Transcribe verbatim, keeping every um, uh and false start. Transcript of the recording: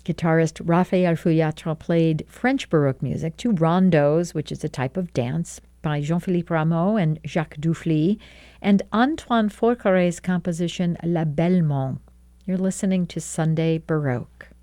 Guitarist Raphael Fouillatre played French Baroque music to rondos, which is a type of dance, by Jean-Philippe Rameau and Jacques Dufly, and Antoine Forqueret's composition La Belle-Monde. You're listening to Sunday Baroque.